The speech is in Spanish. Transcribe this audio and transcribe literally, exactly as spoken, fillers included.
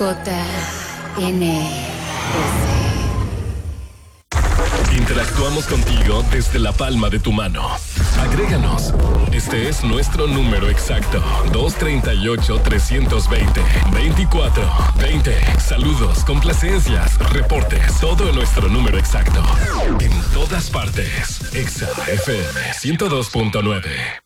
J N S. Interactuamos contigo desde la palma de tu mano. Agréganos. Este es nuestro número exacto. dos tres ocho, tres dos cero, veinticuatro veinte. Saludos, complacencias, reportes. Todo en nuestro número exacto. En todas partes. Exa F M ciento dos punto nueve.